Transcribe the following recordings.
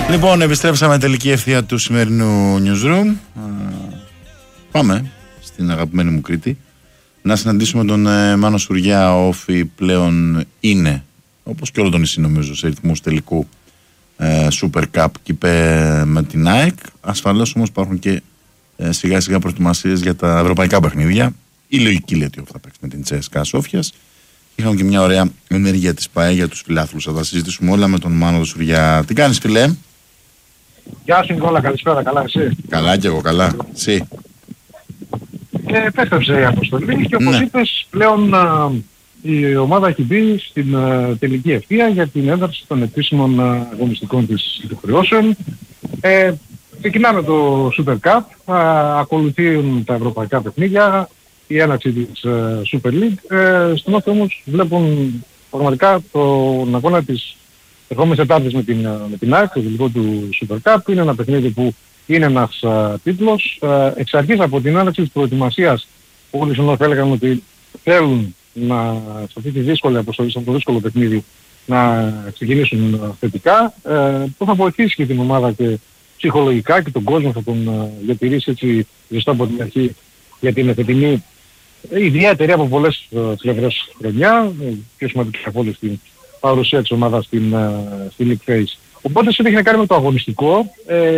Λοιπόν, επιστρέψαμε τελική ευθεία του σημερινού newsroom. Πάμε στην αγαπημένη μου Κρήτη να συναντήσουμε τον Μάνο Σουριά. Ο Όφη πλέον είναι, όπως και όλο το νησί νομίζω, σε ρυθμούς τελικού Super Cup και με την ΑΕΚ. Ασφαλώς όμως υπάρχουν και σιγά σιγά προετοιμασίες για τα ευρωπαϊκά παιχνίδια. Η λογική λέει ότι θα παίξει με την CSKA Σόφιας. Είχαμε και μια ωραία ενέργεια της ΠΑΕ για τους φιλάθλους. Θα τα συζητήσουμε όλα με τον Μάνο Σουριά. Τι κάνεις, φιλέ? Γεια σου Νικόλα, καλησπέρα, καλά εσύ? Καλά κι εγώ, καλά. Εσύ? Επέστρεψε η αποστολή και όπως είπες πλέον η ομάδα έχει μπει στην τελική ευθεία για την ένταξη των επίσημων αγωνιστικών της υποχρεώσεων. Ξεκινάμε το Super Cup, ακολουθούν τα ευρωπαϊκά παιχνίδια, η έναρξη της Super League. Στον Όφη όμως βλέπουν πραγματικά τον αγώνα της ερχόμενης Τετάρτης με την ΑΕΚ, το τελικό του Super Cup. Είναι ένα παιχνίδι που είναι ένας τίτλος. Εξ αρχής από την έναρξη της προετοιμασίας όλοι στον Όφη έλεγαν ότι θέλουν σε αυτή τη δύσκολη αποστολή, σε αυτό το δύσκολο παιχνίδι, να ξεκινήσουν θετικά. Το θα βοηθήσει και την ομάδα και ψυχολογικά και τον κόσμο, θα τον διατηρήσει έτσι ζεστό από την αρχή για την εφετινή ιδιαίτερη από πολλές πλευρές χρονιά, πιο σημαντική από όλη στην παρουσία της ομάδας στην League Phase. Οπότε σε ό,τι έχει να κάνει με το αγωνιστικό,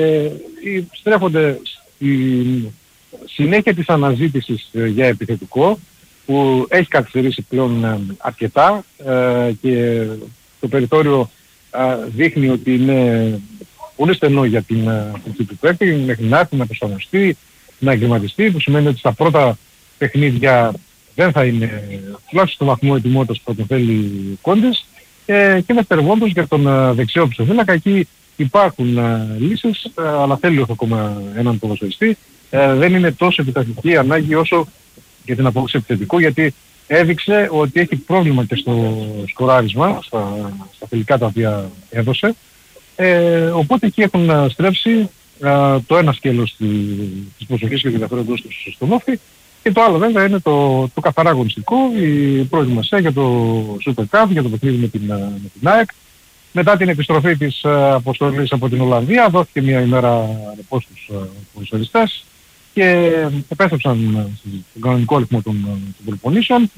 στρέφονται στη συνέχεια της αναζήτησης για επιθετικό, που έχει καθυστερήσει πλέον αρκετά και το περιθώριο δείχνει ότι είναι πολύ στενό για την θέση του παίκτη, μέχρι να έρθει να προσαρμοστεί, να εγκληματιστεί, που σημαίνει ότι στα πρώτα παιχνίδια δεν θα είναι τουλάχιστον στο βαθμό ετοιμότητας που τον θέλει Κόντες. Και δευτερευόντως για τον δεξιό ψηφίλακα, εκεί υπάρχουν λύσεις, αλλά θέλει ακόμα έναν ποδοσφαιριστή. Δεν είναι τόσο επιτακτική ανάγκη όσο για την απόκτηση επιθετικού, γιατί έδειξε ότι έχει πρόβλημα και στο σκοράρισμα, στα φιλικά τα οποία έδωσε. Οπότε εκεί έχουν στρέψει το ένα σκέλος της προσοχής και του ενδιαφέροντος τους στον Όφη, και το άλλο βέβαια είναι το καθαρά αγωνιστικό, η προετοιμασία για το Super Cup, για το παιχνίδι με την ΑΕΚ. Μετά την επιστροφή της αποστολής από την Ολλανδία δόθηκε μια ημέρα ρεπό στους ποδοσφαιριστές και επέστρεψαν στον κανονικό ρυθμό των προπονήσεων.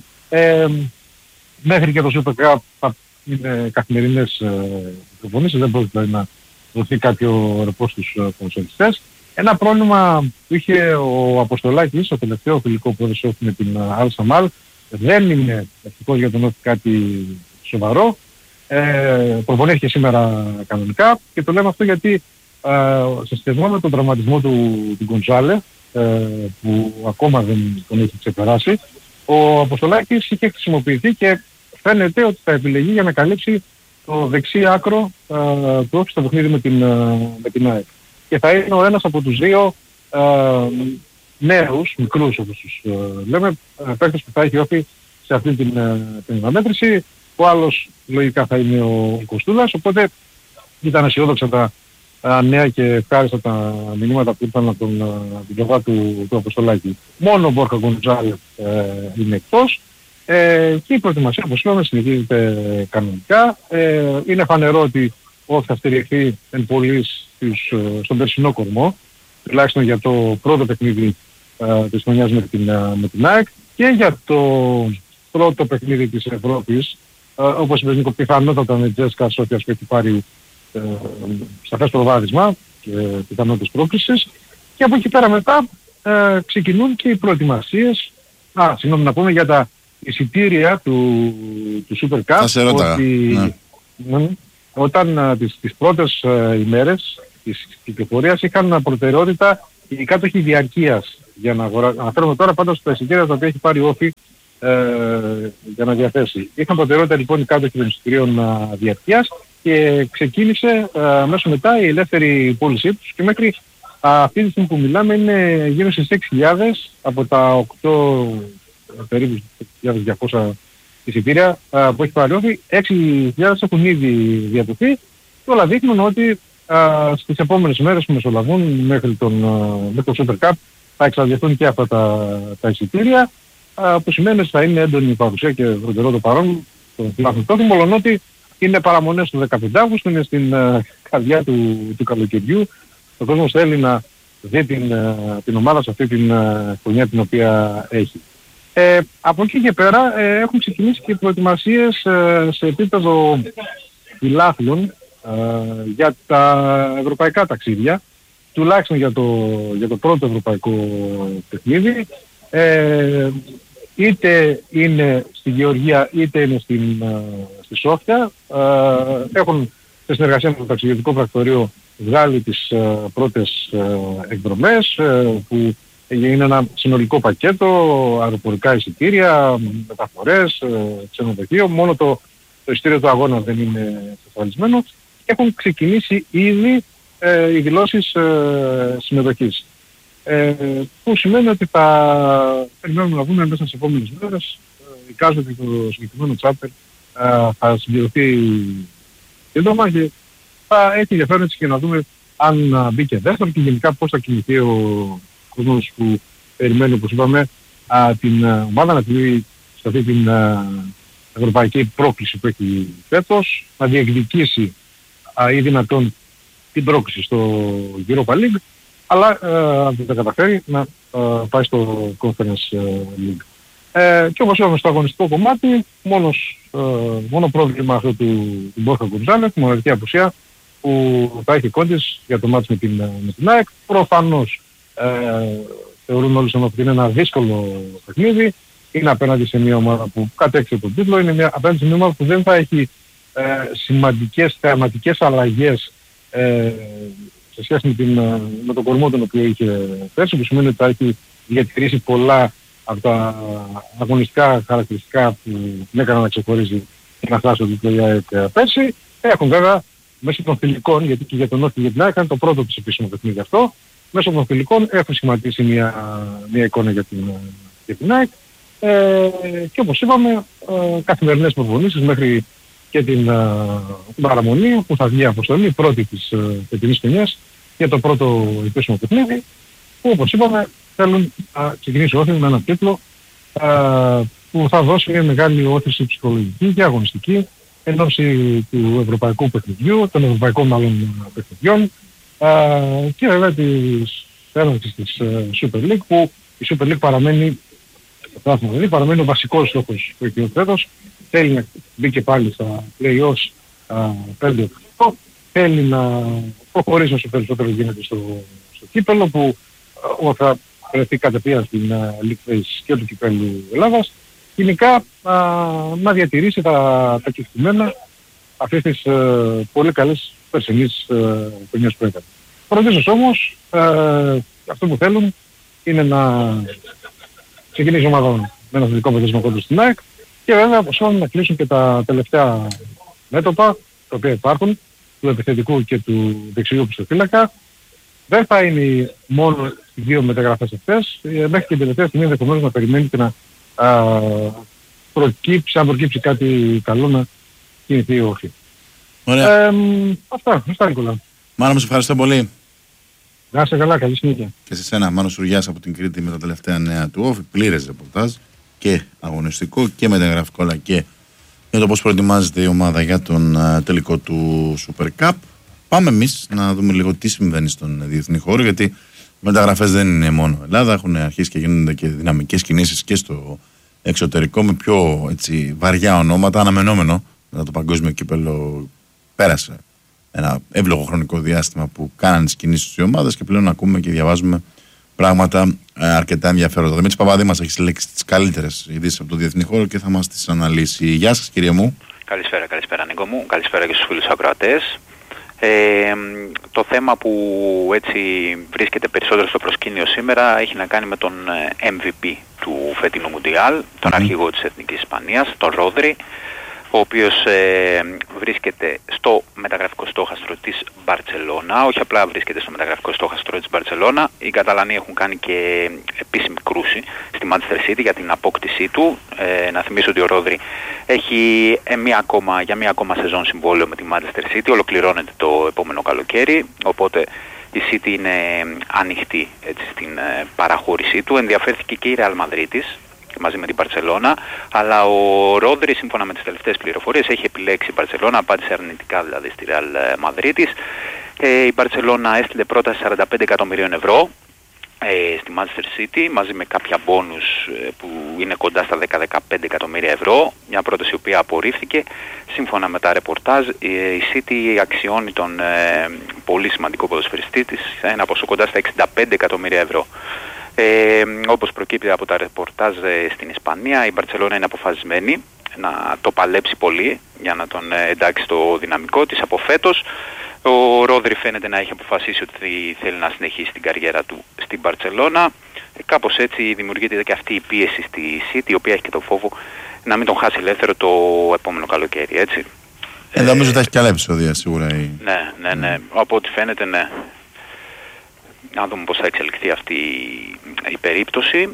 Μέχρι και το Super Cup θα είναι καθημερινές προπονήσεις, δεν πρόκειται να δοθεί κάποιο ρεπό στους ποδοσφαιριστές. Ένα πρόβλημα που είχε ο Αποστολάκης, το τελευταίο φιλικό που έδωσε με την Αλ Σαμάλ, δεν είναι ευτυχώς για τον Όφη κάτι σοβαρό. Προπονήθηκε σήμερα κανονικά και το λέμε αυτό γιατί σε σχετισμό με τον τραυματισμό του Γκοντζάλε, που ακόμα δεν τον έχει ξεπεράσει, ο Αποστολάκης είχε χρησιμοποιηθεί και φαίνεται ότι θα επιλεγεί για να καλύψει το δεξί άκρο του Όφη στο παιχνίδι με την ΑΕΚ. Και θα είναι ο ένας από τους δύο νέους, μικρούς όπως τους λέμε, παίκτες που θα έχει Όφη σε αυτή την αναμέτρηση. Ο άλλος λογικά θα είναι ο Κωστούλας, οπότε ήταν αισιόδοξα τα νέα και ευχάριστα τα μηνύματα που ήρθαν από την πλευρά του Αποστολάκη. Μόνο ο Μπόρχα Γκοντζάλε είναι εκτός και η προετοιμασία, όπως είπαμε, συνεχίζεται κανονικά. Είναι φανερό ότι Όφη θα στηριχθεί εν πολλοίς στον περσινό κορμό, τουλάχιστον για το πρώτο παιχνίδι της χρονιάς με την ΑΕΚ και για το πρώτο παιχνίδι της Ευρώπης, όπως είπες Νίκο, πιθανότατα με την CSKA Σόφιας που έχει πάρει σαφές προβάδισμα και πιθανότητες πρόκλησης, και από εκεί πέρα μετά ξεκινούν και οι προετοιμασίες. Συγγνώμη, να πούμε για τα εισιτήρια του Super Cup. Θα σε ρώταγα. Όταν τις πρώτες ημέρες της κυκλοφορίας είχαν προτεραιότητα οι κάτοχοι διαρκείας για να αγοράσουν. Αναφέρομαι τώρα πάντως τα εισιτήρια τα οποία έχει πάρει ο Όφη για να διαθέσει. Είχαν προτεραιότητα λοιπόν οι κάτοχοι των εισιτηρίων διαρκείας και ξεκίνησε μέσω μετά η ελεύθερη πώλησή τους και μέχρι αυτή τη στιγμή που μιλάμε είναι γύρω στις 6.000 από τα 8 περίπου 6.200 εισιτήρια που έχει πάρει Όφη. 6.000 έχουν ήδη διαδοθεί και όλα δείχνουν ότι στις επόμενες μέρες που μεσολαβούν μέχρι το Super Cup θα εξαντληθούν και αυτά τα εισιτήρια, που σημαίνει ότι θα είναι έντονη η παρουσία και φροντερό το παρόν στον φιλάθλο. Μόλον ότι Είναι παραμονές του 15 Αύγουστου, είναι στην καρδιά του καλοκαιριού. Ο κόσμος θέλει να δει την ομάδα σε αυτή την χρονιά την οποία έχει. Από εκεί και πέρα έχουν ξεκινήσει και προετοιμασίες σε επίπεδο φιλάθλων για τα ευρωπαϊκά ταξίδια, τουλάχιστον για το πρώτο ευρωπαϊκό παιχνίδι. Είτε είναι στη Γεωργία είτε είναι στη Σόφια. Έχουν σε συνεργασία με το ταξιδιωτικό πρακτορείο βγάλει τις πρώτες εκδρομές που είναι ένα συνολικό πακέτο, αεροπορικά εισιτήρια, μεταφορές, ξενοδοχείο. Μόνο το εισιτήριο του αγώνα δεν είναι εξασφαλισμένο. Έχουν ξεκινήσει ήδη οι δηλώσεις συμμετοχής. Που σημαίνει ότι θα περιμένουμε να δούμε μέσα στις επόμενες μέρες. Εικάζω ότι το συγκεκριμένο τσάρτερ θα συμπληρωθεί σύντομα και θα έχει ενδιαφέρον έτσι και να δούμε αν μπει και δεύτερο και γενικά πώς θα κινηθεί ο κόσμος που περιμένει, όπως είπαμε, την ομάδα να τηρεί σε αυτή την ευρωπαϊκή πρόκληση που έχει φέτος, να διεκδικήσει ή δυνατόν την πρόκληση στο Europa League, αλλά αν δεν τα καταφέρει να πάει στο Conference League. Και όπως είπαμε στο αγωνιστικό κομμάτι, μόνο πρόβλημα αυτό του Μπόρχα Γκονζάλεφ, τη μοναδική απουσία που θα έχει κόντις για το μάτς με την ΑΕΚ. Προφανώς θεωρούν όλοι ότι είναι ένα δύσκολο παιχνίδι. Είναι απέναντι σε μια ομάδα που κατέκτησε τον τίτλο, είναι απέναντι σε μια ομάδα που δεν θα έχει σημαντικές θεαματικές αλλαγές σε σχέση με τον κορμό τον οποίο είχε πέρσι, που σημαίνει ότι θα έχει διατηρήσει πολλά από τα αγωνιστικά χαρακτηριστικά που έκαναν να ξεχωρίζει την αστάση του τίτλου πέρσι. Έχουν βέβαια μέσω των φιλικών, γιατί και για τον Όφη και για την ΑΕΚ ήταν το πρώτο της επίσημο παιχνίδι αυτό, μέσω των φιλικών έχουν σχηματίσει μια εικόνα για την ΑΕΚ. Και όπως είπαμε, καθημερινές προπονήσεις μέχρι και την παραμονή που θα βγει αποστολή πρώτη της φετινής χρονιάς για το πρώτο επίσημο παιχνίδι, που όπως είπαμε θέλουν να ξεκινήσει ο Όφη με έναν τίτλο που θα δώσει μια μεγάλη όθηση ψυχολογική και αγωνιστική εν ώψη του ευρωπαϊκού παιχνιδιού, των ευρωπαϊκών μάλλον παιχνιδιών και βέβαια της έναρξης της Super League, που η Super League παραμένει ο βασικός στόχος που έχει ο φέτος. Θέλει να μπει και πάλι στα play-offs 5-8, θέλει να προχωρήσει όσο περισσότερο γίνεται στο κύπελλο, που θα βρεθεί κατευθείαν στην League Phase και του κυπέλλου Ελλάδας. Γενικά να διατηρήσει τα κεκτημένα αυτής της πολύ καλής περσινής χρονιάς που έκανε. Προτείνως όμως αυτό που θέλουν είναι να ξεκινήσει η ομάδα με ένα θετικό αποτέλεσμα κόντρα στην ΑΕΚ και βέβαια αποσχόλουν να κλείσουν και τα τελευταία μέτωπα τα οποία υπάρχουν, του επιθετικού και του δεξιού πιστοφύλακα. Δεν θα είναι μόνο οι δύο μεταγραφές αυτές, μέχρι και την τελευταία στιγμή ενδεχομένως να περιμένει και να αν προκύψει κάτι καλό να κινηθεί ή όχι. Ωραία. Αυτά Νικόλα. Μάνο, σε ευχαριστώ πολύ. Να είσαι καλά, καλή συνέχεια. Και σε σένα, Μάνος Σουριάς από την Κρήτη με τα τελευταία νέα του Όφη. Πλήρες ρεπορτάζ και αγωνιστικό και μεταγραφικό, αλλά και για το πώς προετοιμάζεται η ομάδα για τον τελικό του Super Cup. Πάμε εμείς να δούμε λίγο τι συμβαίνει στον διεθνή χώρο, γιατί οι μεταγραφές δεν είναι μόνο Ελλάδα. Έχουν αρχίσει και γίνονται και δυναμικές κινήσεις και στο εξωτερικό με πιο έτσι, βαριά ονόματα. Αναμενόμενο μετά το παγκόσμιο κύπελλο πέρασε ένα εύλογο χρονικό διάστημα που κάνανε τις κινήσεις στις ομάδες και πλέον ακούμε και διαβάζουμε πράγματα αρκετά ενδιαφέροντα. Δημήτρης Παπαδήμας έχει συλλέξει τις καλύτερες ειδήσεις από το διεθνή χώρο και θα μας τις αναλύσει. Γεια σας κύριε μου. Καλησπέρα Νίκο μου, καλησπέρα και στους φίλους ακροατές. Το θέμα που έτσι βρίσκεται περισσότερο στο προσκήνιο σήμερα έχει να κάνει με τον MVP του φετινού Μουντιάλ, τον αρχηγό της Εθνικής Ισπανίας, τον Ρόδρι, ο οποίος βρίσκεται στο μεταγραφικό στόχαστρο της Μπαρτσελώνα. Όχι απλά βρίσκεται στο μεταγραφικό στόχαστρο της Μπαρτσελώνα, οι Καταλανοί έχουν κάνει και επίσημη κρούση στη Manchester City για την απόκτησή του. Να θυμίσω ότι ο Ρόδρι έχει για μία ακόμα σεζόν συμβόλαιο με τη Manchester City, ολοκληρώνεται το επόμενο καλοκαίρι, οπότε η City είναι ανοιχτή έτσι, στην παραχώρησή του. Ενδιαφέρθηκε και η Real Madrid μαζί με την Μπαρτσελώνα, αλλά ο Ρόδρυ, σύμφωνα με τις τελευταίες πληροφορίες, έχει επιλέξει η Μπαρτσελώνα, απάντησε αρνητικά δηλαδή στη Ρεάλ Μαδρίτης. Η Μπαρτσελώνα έστειλε πρόταση 45 εκατομμυρίων ευρώ στη Manchester City, μαζί με κάποια μπόνους που είναι κοντά στα 10-15 εκατομμύρια ευρώ, μια πρόταση η οποία απορρίφθηκε. Σύμφωνα με τα ρεπορτάζ, η City αξιώνει τον πολύ σημαντικό ποδοσφαιριστή της ένα ποσό κοντά στα 65 εκατομμύρια ευρώ. Όπως προκύπτει από τα ρεπορτάζ στην Ισπανία, η Μπαρτσελώνα είναι αποφασισμένη να το παλέψει πολύ για να τον εντάξει στο δυναμικό της από φέτος. Ο Ρόδρυ φαίνεται να έχει αποφασίσει ότι θέλει να συνεχίσει την καριέρα του στην Μπαρτσελώνα. Κάπως έτσι δημιουργείται και αυτή η πίεση στη City, η οποία έχει και το φόβο να μην τον χάσει ελεύθερο το επόμενο καλοκαίρι, έτσι. Νομίζω ότι θα έχει και άλλα επεισόδια σίγουρα. Ναι. Από ό,τι φαίνεται, ναι. Να δούμε πώς θα εξελιχθεί αυτή η περίπτωση.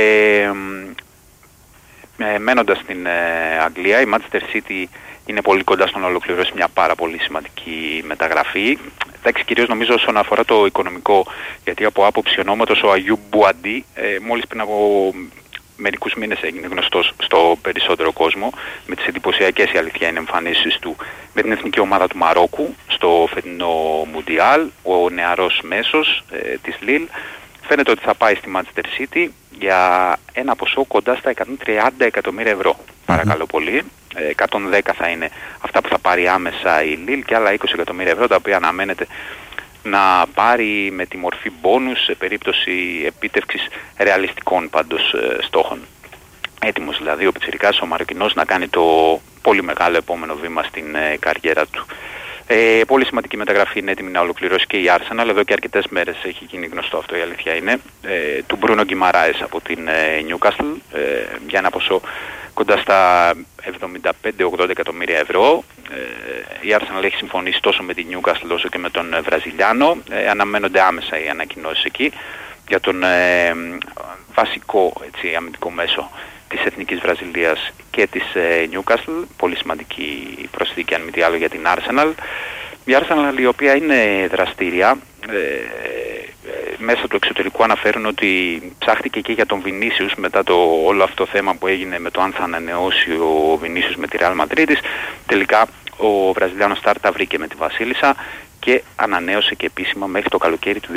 Μένοντας στην Αγγλία, η Manchester City είναι πολύ κοντά στο να ολοκληρώσει μια πάρα πολύ σημαντική μεταγραφή. Εντάξει, κυρίως νομίζω όσον αφορά το οικονομικό, γιατί από άποψη ονόματος ο Αγιού Μπουαντί μόλις πριν από μερικούς μήνες έγινε γνωστός στο περισσότερο κόσμο, με τις εντυπωσιακές, η αλήθεια είναι, εμφανίσεις του με την εθνική ομάδα του Μαρόκου στο φετινό Μουντιάλ. Ο νεαρός μέσος της Λιλ φαίνεται ότι θα πάει στη Manchester City για ένα ποσό κοντά στα 130 εκατομμύρια ευρώ. Παρακαλώ πολύ. 110 θα είναι αυτά που θα πάρει άμεσα η Λιλ και άλλα 20 εκατομμύρια ευρώ, τα οποία αναμένεται να πάρει με τη μορφή μπόνους σε περίπτωση επίτευξης ρεαλιστικών πάντως στόχων. Έτοιμος δηλαδή ο πιτσιρικάς ο Μαροκινός να κάνει το πολύ μεγάλο επόμενο βήμα στην καριέρα του. Πολύ σημαντική μεταγραφή, είναι έτοιμη να ολοκληρώσει και η Arsenal. Εδώ και αρκετές μέρες έχει γίνει γνωστό αυτό, η αλήθεια είναι. Του Μπρούνο Γκιμαράες από την Newcastle για ένα ποσό κοντά στα 75-80 εκατομμύρια ευρώ. Η Arsenal έχει συμφωνήσει τόσο με την Newcastle όσο και με τον Βραζιλιάνο. Αναμένονται άμεσα οι ανακοινώσεις εκεί για τον βασικό αμυντικό μέσο της Εθνικής Βραζιλίας και της Newcastle. Πολύ σημαντική προσθήκη, αν μη τι άλλο, για την Arsenal. Η Arsenal, η οποία είναι δραστήρια, μέσα του εξωτερικού αναφέρουν ότι ψάχτηκε και για τον Βινίσιους μετά το όλο αυτό θέμα που έγινε με το αν θα ανανεώσει ο Βινίσιους με τη Real Madrid. Τελικά ο Βραζιλιάνος Στάρ τα βρήκε με τη Βασίλισσα και ανανέωσε και επίσημα μέχρι το καλοκαίρι του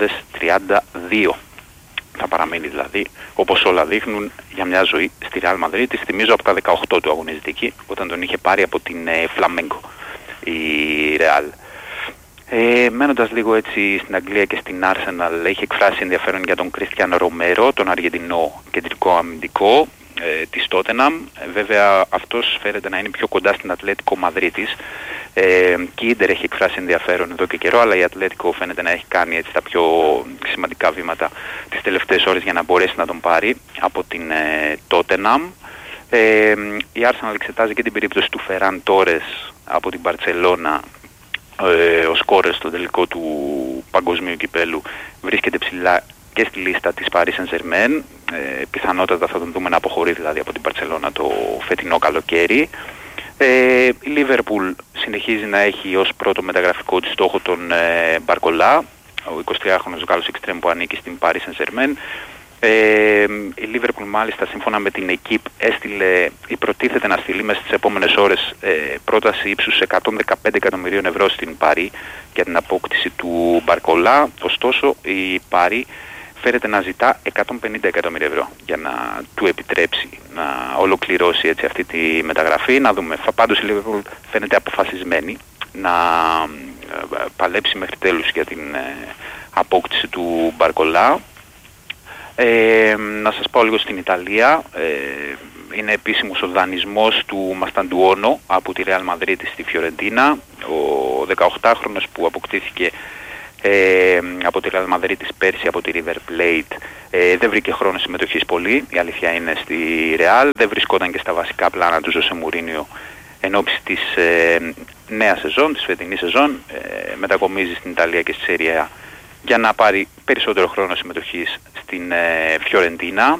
2032. Θα παραμείνει δηλαδή, όπως όλα δείχνουν, για μια ζωή στη Real Madrid. Θυμίζω από τα 18 του αγωνιστική, όταν τον είχε πάρει από την Flamengo η Real. Μένοντας λίγο έτσι στην Αγγλία και στην Arsenal, έχει εκφράσει ενδιαφέρον για τον Κριστιάνο Ρομέρο, τον Αργεντινό κεντρικό αμυντικό της Tottenham. Βέβαια αυτός φαίνεται να είναι πιο κοντά στην Ατλέτικο Μαδρίτης. Και η Ίντερ έχει εκφράσει ενδιαφέρον εδώ και καιρό, αλλά η Ατλέτικο φαίνεται να έχει κάνει έτσι τα πιο σημαντικά βήματα τις τελευταίες ώρες για να μπορέσει να τον πάρει από την Tottenham. Η Arsenal εξετάζει και την περίπτωση του Φεράν Τόρες από την Μπαρτσελώνα. Ο σκόρερ στο τελικό του παγκοσμίου κυπέλου βρίσκεται ψηλά και στη λίστα της Paris Saint-Germain. Πιθανότατα θα τον δούμε να αποχωρεί δηλαδή από την Μπαρτσελώνα το φετινό καλοκαίρι. Η Λίβερπουλ συνεχίζει να έχει ως πρώτο μεταγραφικό της στόχο τον Μπαρκολά, ο 23χρονος Γάλλος εξτρέμ που ανήκει στην Paris Saint-Germain. Η Λίβερπουλ μάλιστα, σύμφωνα με την Equipe, έστειλε ή προτίθεται να στείλει μέσα στις επόμενες ώρες πρόταση ύψους 115 εκατομμυρίων ευρώ στην Παρί για την απόκτηση του Μπαρκολά. Ωστόσο η Παρί φέρεται να ζητά 150 εκατομμύρια ευρώ για να του επιτρέψει να ολοκληρώσει έτσι αυτή τη μεταγραφή. Να δούμε. Πάντως η Liverpool φαίνεται αποφασισμένη να παλέψει μέχρι τέλους για την απόκτηση του Μπαρκολά. Να σας πάω λίγο στην Ιταλία. Είναι επίσημος ο δανεισμός του Μασταντουόνο από τη Real Madrid στη Φιωρεντίνα. Ο 18χρονος που αποκτήθηκε από τη Real Madrid πέρσι από τη River Plate δεν βρήκε χρόνο συμμετοχής πολύ, η αλήθεια είναι, στη Real. Δεν βρισκόταν και στα βασικά πλάνα του Ζωσέ Μουρίνιο εν ώψη της νέας σεζόν, της φετινής σεζόν. Μετακομίζει στην Ιταλία και στη Serie A για να πάρει περισσότερο χρόνο συμμετοχής στην Φιωρεντίνα.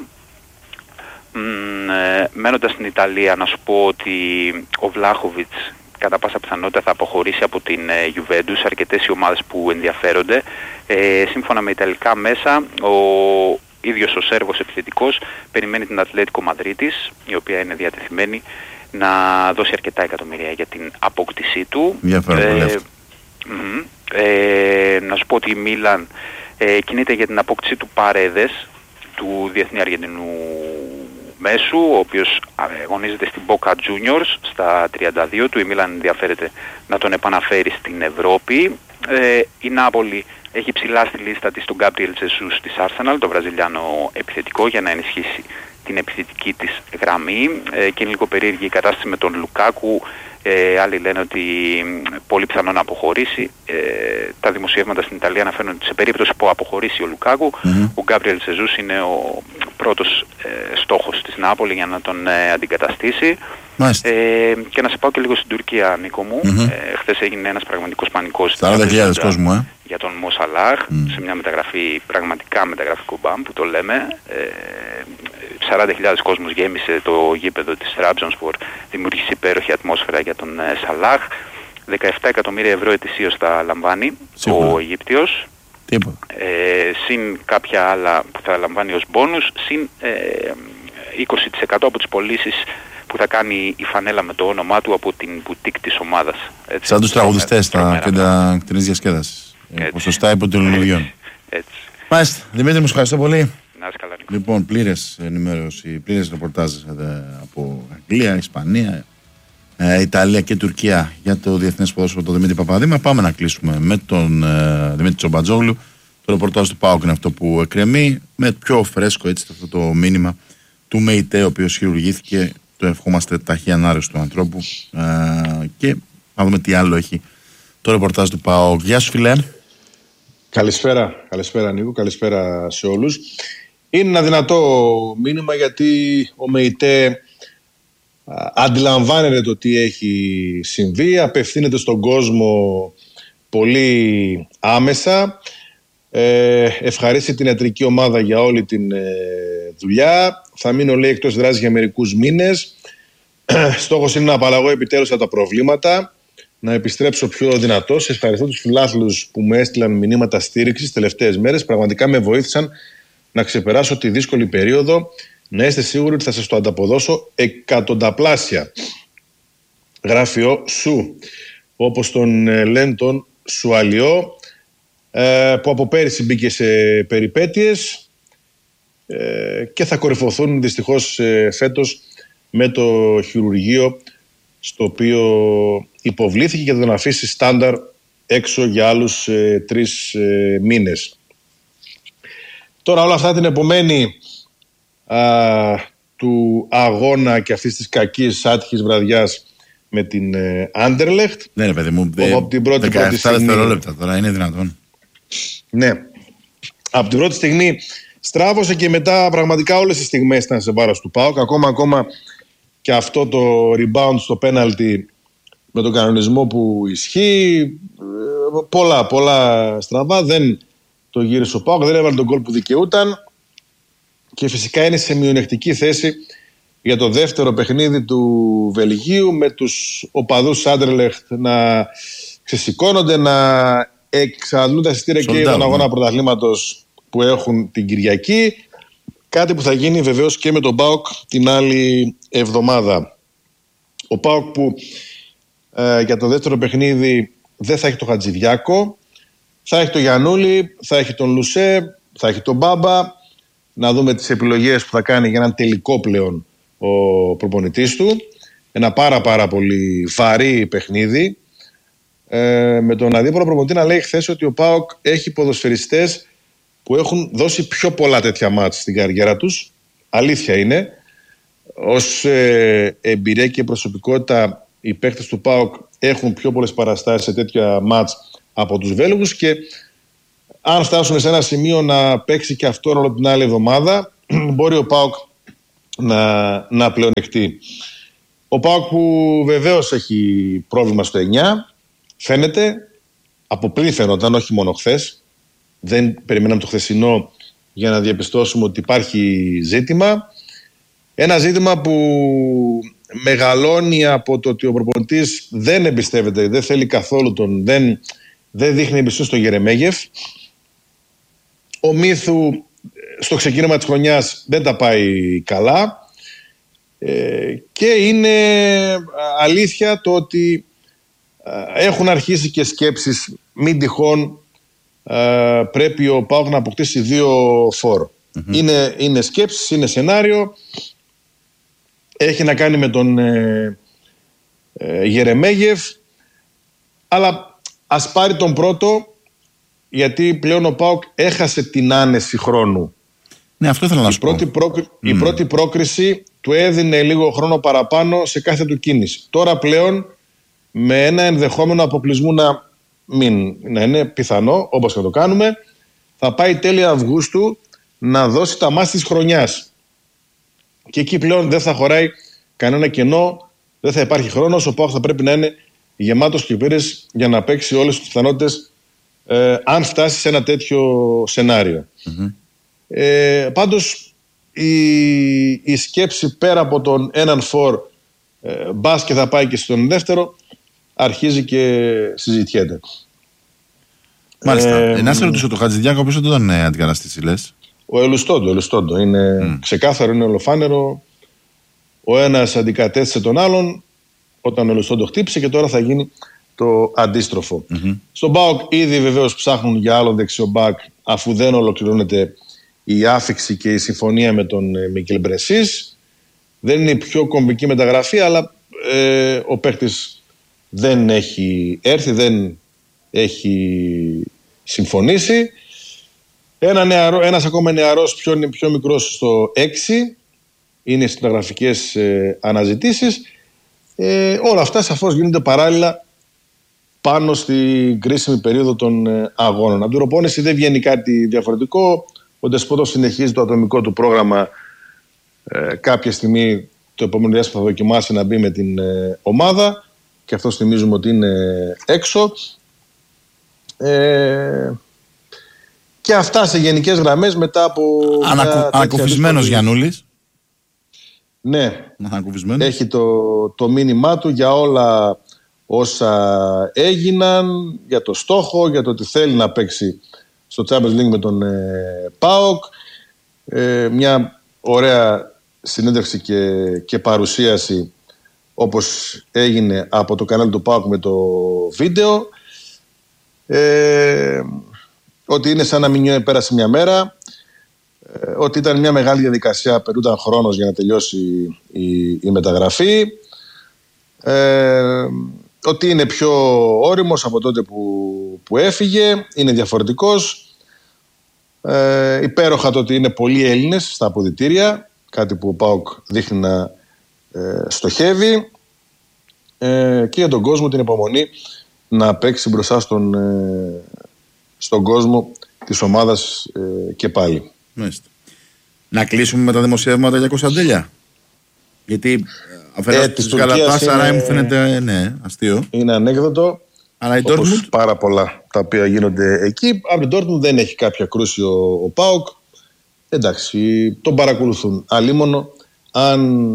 Μένοντας στην Ιταλία, να σου πω ότι ο Βλάχοβιτς κατά πάσα πιθανότητα θα αποχωρήσει από την Juventus. Αρκετές οι ομάδες που ενδιαφέρονται. Σύμφωνα με ιταλικά μέσα, ο ίδιος ο Σέρβος επιθετικός περιμένει την Ατλέτικο Μαδρίτης, η οποία είναι διατεθειμένη να δώσει αρκετά εκατομμύρια για την απόκτησή του. Να σου πω ότι η Μίλαν κινείται για την απόκτηση του Παρέδες, του διεθνή Αργεντινού μέσου, ο οποίος αγωνίζεται στην Boca Juniors στα 32 του. Η Μίλαν ενδιαφέρεται να τον επαναφέρει στην Ευρώπη. Η Νάπολη έχει ψηλά στη λίστα της τον Γκάμπριελ Τζεσούς της Arsenal, το βραζιλιάνο επιθετικό, για να ενισχύσει την επιθετική της γραμμή. Και είναι λίγο περίεργη η κατάσταση με τον Λουκάκου. Άλλοι λένε ότι πολύ πιθανό να αποχωρήσει. Τα δημοσιεύματα στην Ιταλία αναφέρουν ότι σε περίπτωση που αποχωρήσει ο Λουκάκου, ο Γκάμπριελ Τζεζούς είναι ο πρώτος στόχος της Νάπολη για να τον αντικαταστήσει. Και να σε πάω και λίγο στην Τουρκία, Νίκο μου. Χθες έγινε ένας πραγματικός πανικός 40.000 κόσμο, για τον Μο Σαλάχ, σε μια μεταγραφή, πραγματικά μεταγραφικό μπαμ που το λέμε. 40.000 κόσμος γέμισε το γήπεδο της Τραμπζονσπορ, δημιούργησε υπέροχη ατμόσφαιρα για τον Σαλάχ. 17 εκατομμύρια ευρώ ετησίως θα λαμβάνει ο Αιγύπτιος, συν κάποια άλλα που θα λαμβάνει ως μπόνους, συν 20% από τις πωλήσεις που θα κάνει η φανέλα με το όνομά του από την μπουτίκ της ομάδας. Έτσι, σαν τους τραγουδιστές στα κέντρα κτηνής διασκέδασης. Ποσοστά υποτελωνιδιών. Μάλιστα. Δημήτρη, μου ευχαριστώ πολύ. Καλά, λοιπόν, πλήρες ενημέρωση, πλήρες ρεπορτάζ από Αγγλία, Ισπανία, Ιταλία και Τουρκία για το διεθνές ποδόσφαιρο, τον Δημήτρη Παπαδήμα. Πάμε να κλείσουμε με τον Δημήτρη Τσομπατζόγλου. Το ρεπορτάζ του ΠΑΟΚ είναι αυτό που εκκρεμεί, με πιο φρέσκο έτσι αυτό το μήνυμα του ΜΕΙΤΕ, ο οποίος χειρουργήθηκε. Το ευχόμαστε ταχύ ανάρρωση του ανθρώπου. Και να δούμε τι άλλο έχει το ρεπορτάζ του ΠΑΟΚ. Γεια σου, φιλέ. Καλησπέρα Νίκο, καλησπέρα σε όλους. Είναι ένα δυνατό μήνυμα, γιατί ο ΜΕΙΤΕ αντιλαμβάνεται το τι έχει συμβεί, απευθύνεται στον κόσμο πολύ άμεσα, ευχαρίστησε την ιατρική ομάδα για όλη την δουλειά, θα μείνω, λέει, εκτός δράσης για μερικούς μήνες. Στόχος είναι να απαλλαγώ επιτέλους από τα προβλήματα, να επιστρέψω πιο δυνατός. Ευχαριστώ τους φιλάθλους που μου έστειλαν μηνύματα στήριξης τις τελευταίες μέρες. Πραγματικά με βοήθησαν να ξεπεράσω τη δύσκολη περίοδο. Να είστε σίγουροι ότι θα σας το ανταποδώσω εκατονταπλάσια. Γράφει ο Σου, όπως τον λένε τον Σουαλιό, που από πέρυσι μπήκε σε περιπέτειες και θα κορυφωθούν δυστυχώς φέτος με το χειρουργείο στο οποίο υποβλήθηκε και θα τον αφήσει στάνταρ έξω για άλλους 3 μήνες. Τώρα όλα αυτά την επομένη του αγώνα και αυτής της κακής άτυχης βραδιάς με την Άντερλεχτ. Ναι, παιδί μου, από την πρώτη 17 στιγμή, δευτερόλεπτα τώρα, είναι δυνατόν? Ναι, από την πρώτη στιγμή στράβωσε και μετά πραγματικά όλες οι στιγμές ήταν σε βάρος του ΠΑΟΚ. Ακόμα και αυτό το rebound στο πέναλτι με τον κανονισμό που ισχύει, πολλά στραβά, δεν το γύρισε ο ΠΑΟΚ, δεν έβαλε τον γκολ που δικαιούταν και φυσικά είναι σε μειονεκτική θέση για το δεύτερο παιχνίδι του Βελγίου, με τους οπαδούς Άντερλεχτ να ξεσηκώνονται, να εξαντλούν τα εισιτήρια και τον αγώνα πρωταθλήματος που έχουν την Κυριακή. Κάτι που θα γίνει βεβαίως και με τον ΠΑΟΚ την άλλη εβδομάδα. Ο ΠΑΟΚ που για το δεύτερο παιχνίδι δεν θα έχει τον Χατζηδιάκο, θα έχει τον Γιαννούλη, θα έχει τον Λουσέ, θα έχει τον Μπάμπα. Να δούμε τις επιλογές που θα κάνει για έναν τελικό πλέον ο προπονητής του. Ένα πάρα πολύ βαρύ παιχνίδι. Με τον αδίπορο προπονητή να λέει χθες ότι ο ΠΑΟΚ έχει ποδοσφαιριστές που έχουν δώσει πιο πολλά τέτοια μάτς στην καριέρα τους. Αλήθεια είναι. Ως εμπειρία και προσωπικότητα, οι παίκτες του ΠΑΟΚ έχουν πιο πολλές παραστάσεις σε τέτοια μάτς από τους Βέλγους, και αν φτάσουν σε ένα σημείο να παίξει και αυτό ρόλο την άλλη εβδομάδα, μπορεί ο ΠΑΟΚ να πλεονεκτεί. Ο ΠΑΟΚ που βεβαίως έχει πρόβλημα στο 9, φαίνεται, από πριν φαίνονταν, όχι μόνο χθες. Δεν περιμέναμε το χθεσινό για να διαπιστώσουμε ότι υπάρχει ζήτημα. Ένα ζήτημα που μεγαλώνει από το ότι ο προπονητής δεν εμπιστεύεται, δεν θέλει καθόλου δεν δείχνει εμπιστοσύνη στον Γερεμέγεφ. Ο Μίθου στο ξεκίνημα της χρονιάς δεν τα πάει καλά, και είναι αλήθεια το ότι έχουν αρχίσει και σκέψεις μην τυχόν πρέπει ο ΠΑΟΚ να αποκτήσει 2 φόρ. Είναι σκέψεις, είναι σενάριο. Έχει να κάνει με τον Γερεμέγεφ, αλλά ας πάρει τον πρώτο, γιατί πλέον ο ΠΑΟΚ έχασε την άνεση χρόνου. Ναι, αυτό ήθελα να σου πω. Η πρώτη πρόκριση του έδινε λίγο χρόνο παραπάνω σε κάθε του κίνηση. Τώρα πλέον, με ένα ενδεχόμενο αποκλεισμού να είναι πιθανό, όπως θα το κάνουμε, θα πάει τέλη Αυγούστου να δώσει τα μάτς της χρονιάς. Και εκεί πλέον δεν θα χωράει κανένα κενό, δεν θα υπάρχει χρόνος. Ο ΠΑΟΚ θα πρέπει να είναι γεμάτος και πλήρες για να παίξει όλες τις πιθανότητες, αν φτάσει σε ένα τέτοιο σενάριο. Πάντως η σκέψη πέρα από τον έναν φόρ, μπας και θα πάει και στον δεύτερο, αρχίζει και συζητιέται. Μάλιστα. Να σε ρωτήσω, το Χατζηδιάκο πίσω τον αντικαταστήσει, λες? Ο Ελουστόντο είναι ξεκάθαρο, είναι ολοφάνερο. Ο ένας αντικατέστησε τον άλλον όταν ο Ελουστόντο χτύπησε, και τώρα θα γίνει το αντίστροφο. Στον ΠΑΟΚ ήδη βεβαίως ψάχνουν για άλλο δεξιομπάκ, αφού δεν ολοκληρώνεται η άφιξη και η συμφωνία με τον Μικέλ Μπρεσίς. Δεν είναι η πιο κομβική μεταγραφή, αλλά ο παίκτης δεν έχει έρθει, δεν έχει συμφωνήσει. Ένας ακόμα νεαρός, πιο μικρός, στο 6, είναι στις μεταγραφικές αναζητήσεις. Όλα αυτά σαφώς γίνονται παράλληλα πάνω στην κρίσιμη περίοδο των αγώνων. Από την προπόνηση δεν βγαίνει κάτι διαφορετικό. Ο Ντεσπότοφ συνεχίζει το ατομικό του πρόγραμμα. Κάποια στιγμή το επόμενο διάστημα θα δοκιμάσει να μπει με την ομάδα, και αυτό θυμίζουμε ότι είναι έξω. Και αυτά σε γενικές γραμμές μετά από... Ανακουφισμένος Γιαννούλης. Ναι, έχει το μήνυμά του για όλα όσα έγιναν, για το στόχο, για το ότι θέλει να παίξει στο Champions League με τον ΠΑΟΚ. Μια ωραία συνέντευξη και παρουσίαση, όπως έγινε από το κανάλι του ΠΑΟΚ με το βίντεο. Ότι είναι σαν να μην πέρασε μια μέρα, ότι ήταν μια μεγάλη διαδικασία, περνούταν χρόνος για να τελειώσει η μεταγραφή, ότι είναι πιο όριμος από τότε που έφυγε, είναι διαφορετικός. Υπέροχα το ότι είναι πολλοί Έλληνες στα αποδυτήρια, κάτι που ο ΠΑΟΚ δείχνει να στοχεύει, και για τον κόσμο την υπομονή να παίξει μπροστά στον κόσμο της ομάδας και πάλι. Μάλιστα. Να κλείσουμε με τα δημοσιεύματα για Κωνσταντέλια. Γιατί αφαιρώς της Γαλατάσαράι μου φαίνεται αστείο. Είναι ανέκδοτο. Αλλά η όπως Dortmund, πάρα πολλά τα οποία γίνονται εκεί. Από την Dortmund δεν έχει κάποια κρούση ο ΠΑΟΚ. Εντάξει, τον παρακολουθούν. Αλίμονο αν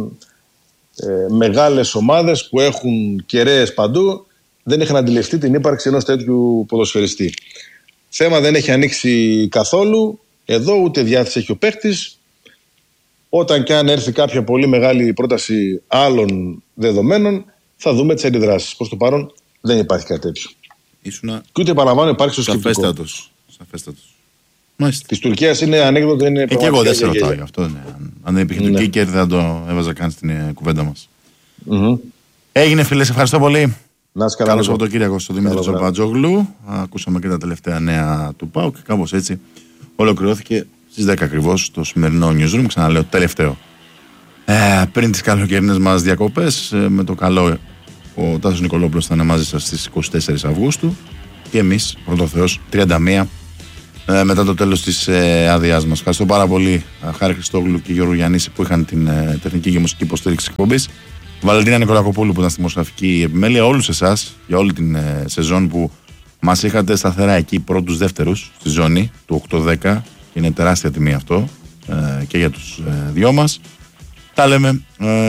μεγάλες ομάδες που έχουν κεραίες παντού δεν είχαν αντιληφθεί την ύπαρξη ενός τέτοιου ποδοσφαιριστή. Θέμα δεν έχει ανοίξει καθόλου. Εδώ ούτε διάθεση έχει ο παίκτης. Όταν και αν έρθει κάποια πολύ μεγάλη πρόταση άλλων δεδομένων, θα δούμε τις αντιδράσεις. Προς το παρόν δεν υπάρχει κάτι τέτοιο. Και ούτε παραλαμβάνω υπάρχει στο σκεπτικό. Σαφέστατος. Της Τουρκίας είναι ανέκδοτο. Και εγώ δεν σε ρωτάω γι' αυτό. Ναι. Αν δεν υπήρχε Τουρκία και δεν το έβαζα καν στην κουβέντα μας. Έγινε, φίλε, σε ευχαριστώ πολύ. Καλό Σαββατοκύριακο στο Δημήτρη Τσοπατζόγλου. Ακούσαμε και τα τελευταία νέα του ΠΑΟΚ και κάπως έτσι ολοκληρώθηκε στις 10 ακριβώς το σημερινό newsroom. Ξαναλέω, τελευταίο. Πριν τις καλοκαιρινές μας διακοπές, με το καλό, ο Τάσος Νικολόπουλος θα είναι μαζί σας στις 24 Αυγούστου και εμείς, πρώτο Θεός, 31 μετά το τέλος της άδειάς μας. Ευχαριστώ πάρα πολύ Χάρη Χριστόγλου και Γιώργο Γιαννίση που είχαν την τεχνική και μουσική υποστήριξη της εκπομπής. Βαλεντίνα Νικολακοπούλου που ήταν στη δημοσιογραφική επιμέλεια. Όλους εσάς για όλη την σεζόν που μας είχατε σταθερά εκεί πρώτους δεύτερους στη ζώνη του 8-10. Είναι τεράστια τιμή αυτό και για τους δυο μας. Τα λέμε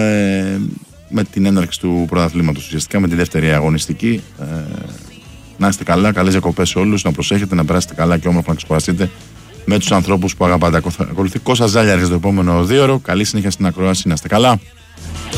με την έναρξη του πρωταθλήματος, ουσιαστικά με τη δεύτερη αγωνιστική. Να είστε καλά, καλές διακοπές σε όλους, να προσέχετε, να περάσετε καλά και όμορφα να ξεκουραστείτε με τους ανθρώπους που αγαπάτε. Ακολουθεί Κώστας Ζάλιαρης το επόμενο 2ωρο. Καλή συνέχεια στην ακρόαση, να είστε καλά.